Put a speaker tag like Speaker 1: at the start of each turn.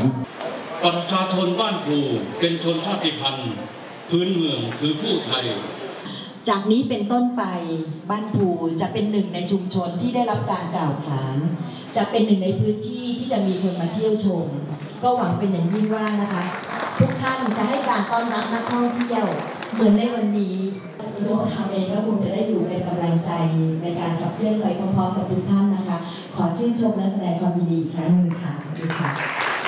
Speaker 1: ประชาชนบ้านภูเป็นชนชาติพันธุ์พื้นเมืองคือผู้ไทย
Speaker 2: จากนี้เป็นต้นไปบ้านภูจะเป็นหนึ่งในชุมชนที่ได้รับการกล่าวขานจะเป็นหนึ่งในพื้นที่ที่จะมีคนมาเที่ยวชมก็หวังเป็นอย่างยิ่งว่านะคะทุกท่านจะให้การต้อนรับนักท่องเที่ยวเหมือนในวันนี้ส่วนทางเองก็คงจะได้อยู่เป็นกำลังใจในการขับเคลื่อนไปพร้อมๆกับทุกท่านนะคะขอชื่นชมและแสดงความยินดีอีกครั้งหนึ่งค่ะขอบคุณค่ะ